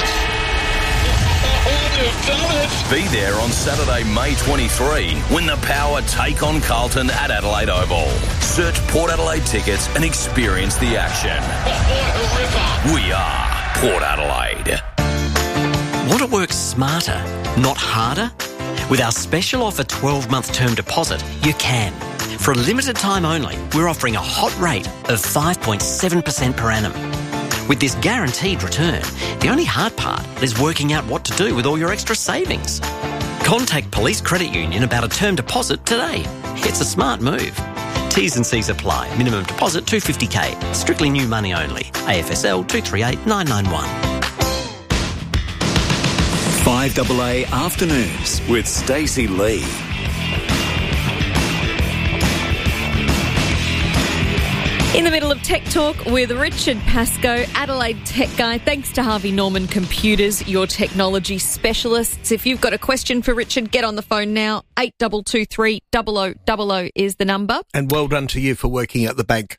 Be there on Saturday, May twenty-third, when the Power take on Carlton at Adelaide Oval. Search Port Adelaide tickets and experience the action. We are Port Adelaide. Want to work smarter, not harder? With our special offer twelve-month term deposit, you can. For a limited time only, we're offering a hot rate of five point seven percent per annum. With this guaranteed return, the only hard part is working out what to do with all your extra savings. Contact Police Credit Union about a term deposit today. It's a smart move. T's and C's apply. Minimum deposit two hundred fifty thousand. Strictly new money only. A F S L two three eight nine nine one. five A A Afternoons with Stacey Lee. In the middle of Tech Talk with Richard Pascoe, Adelaide tech guy. Thanks to Harvey Norman Computers, your technology specialists. If you've got a question for Richard, get on the phone now. eight two two three, zero zero zero zero is the number. And well done to you for working at the bank.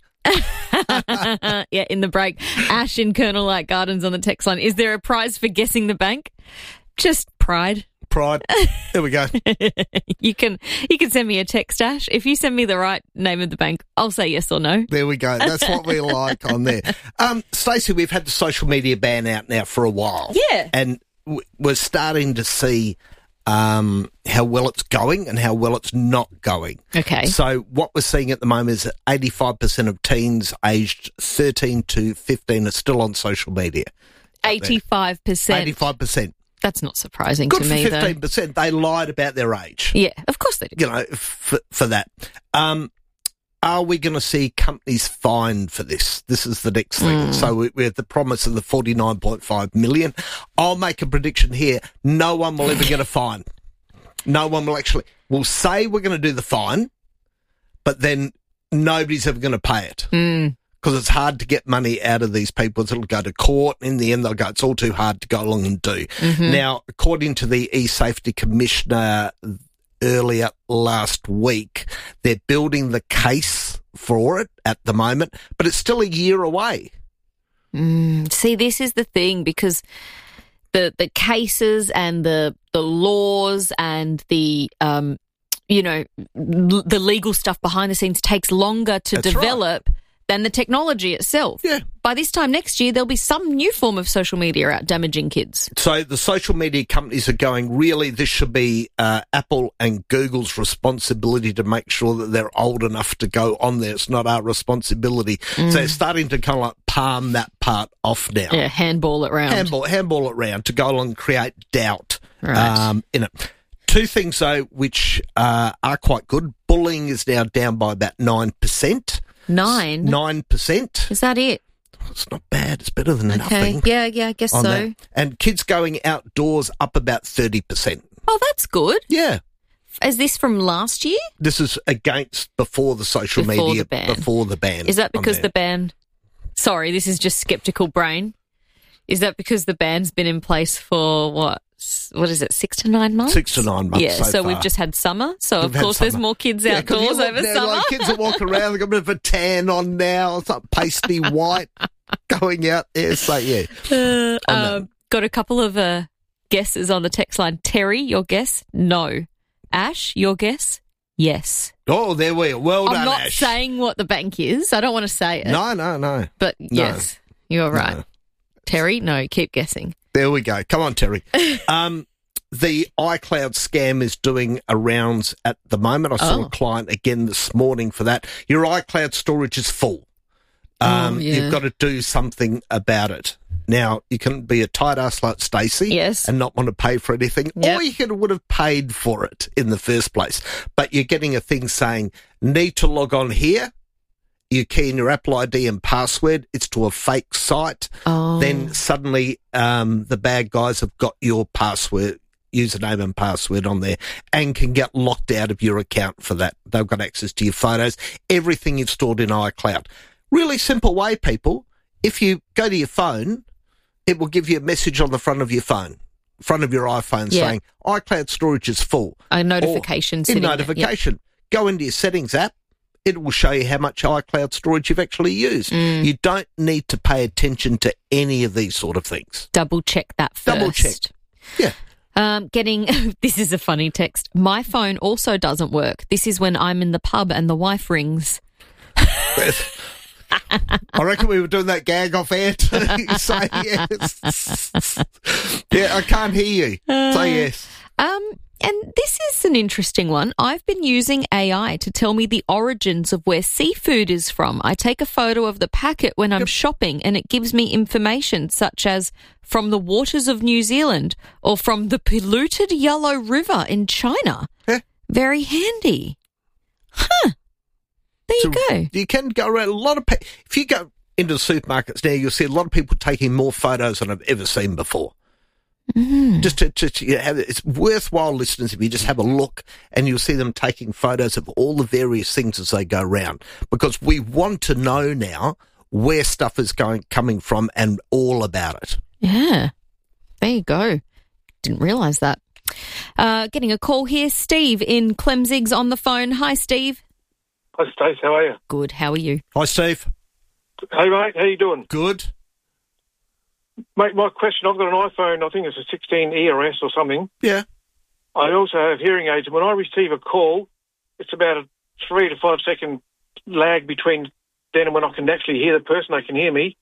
Yeah, in the break. Ash in Colonel Light Gardens on the text line. Is there a prize for guessing the bank? Just pride. Pride. There we go. You can you can send me a text, Ash. If you send me the right name of the bank, I'll say yes or no. There we go. That's what we like on there. Um, Stacey, we've had the social media ban out now for a while. Yeah. And w- we're starting to see um, how well it's going and how well it's not going. Okay. So what we're seeing at the moment is that eighty-five percent of teens aged thirteen to fifteen are still on social media. eighty-five percent. eighty-five percent. That's not surprising Good to for me, though. fifteen percent. They lied about their age. Yeah, of course they did. You know, for, for that. Um, are we going to see companies fined for this? This is the next thing. Mm. So we, we have the promise of the forty-nine point five million. I'll make a prediction here. No one will ever get a fine. No one will actually. We'll say we're going to do the fine, but then nobody's ever going to pay it. Mm. Because it's hard to get money out of these people. It'll go to court. In the end, they'll go, it's all too hard to go along and do. Mm-hmm. Now, according to the e-safety commissioner earlier last week, they're building the case for it at the moment, but it's still a year away. Mm. See, this is the thing, because the the cases and the the laws and the um you know l- the legal stuff behind the scenes takes longer to That's develop right. than the technology itself. Yeah. By this time next year, there'll be some new form of social media out damaging kids. So the social media companies are going, really, this should be uh, Apple and Google's responsibility to make sure that they're old enough to go on there. It's not our responsibility. Mm. So they're starting to kind of like palm that part off now. Yeah, handball it round. Handball, handball it round to go along and create doubt Right. um, in it. Two things, though, which uh, are quite good. Bullying is now down by about nine percent. Nine? Nine percent. Is that it? It's not bad. It's better than Okay. nothing. Yeah, yeah, I guess on so. that. And kids going outdoors up about thirty percent. Oh, that's good. Yeah. Is this from last year? This is against before the social Before media, the ban. before the ban. Is that on because there. the ban... Sorry, this is just skeptical brain. Is that because the ban's been in place for, what, s- what is it, six to nine months? Six to nine months Yeah, so so, we've far. just had summer. So, We've of had course, there's summer. more kids Yeah, 'cause you outdoors look over now, summer. Like, kids are walking around, they've got a bit of a tan on now, it's like pasty white going out there. So, yeah. Uh, On um, got a couple of uh, guesses on the text line. Terry, your guess? No. Ash, your guess? Yes. Oh, there we are. Well I'm done, not Ash. saying what the bank is. I don't want to say it. No, no, no. But No. yes, you're right. No. Terry, no, keep guessing. There we go. Come on, Terry. um, the iCloud scam is doing a rounds at the moment. I saw Oh. a client again this morning for that. Your iCloud storage is full. Um, Oh, yeah. You've got to do something about it. Now, you can be a tight ass like Stacey Yes. and not want to pay for anything, Yep. or you could would have paid for it in the first place. But you're getting a thing saying, need to log on here. You key in your Apple I D and password. It's to a fake site. Oh. Then suddenly um, the bad guys have got your password, username and password on there and can get locked out of your account for that. They've got access to your photos, everything you've stored in iCloud. Really simple way, people. If you go to your phone, it will give you a message on the front of your phone, front of your iPhone Yeah. saying iCloud storage is full. A notification Or sitting in there, notification. Go into your settings app. It will show you how much iCloud storage you've actually used. Mm. You don't need to pay attention to any of these sort of things. Double check that first. Double check. Yeah. Um, getting, this is a funny text. My phone also doesn't work. This is when I'm in the pub and the wife rings. I reckon we were doing that gag off air too. Say yes. Yeah, I can't hear you. Say yes. Um, and this is an interesting one. I've been using A I to tell me the origins of where seafood is from. I take a photo of the packet when I'm shopping and it gives me information such as from the waters of New Zealand or from the polluted Yellow River in China. Yeah. Very handy. Huh. There you So go. You can go around a lot of pe- if you go into the supermarkets now, you'll see a lot of people taking more photos than I've ever seen before. Mm. Just to, to, to you know, have, it's worthwhile, listeners, if you just have a look and you'll see them taking photos of all the various things as they go around, because we want to know now where stuff is going coming from and all about it. Yeah, there you go. Didn't realise that. Uh, getting a call here, Steve in Clemzig's on the phone. Hi, Steve. Hi, Stace. How are you? Good. How are you? Hi, Steve. Hey, mate. How you doing? Good. Mate, my question, I've got an iPhone, I think it's a sixteen E or S or something. Yeah. I also have hearing aids, and when I receive a call, it's about a three to five second lag between then and when I can actually hear the person, they can hear me.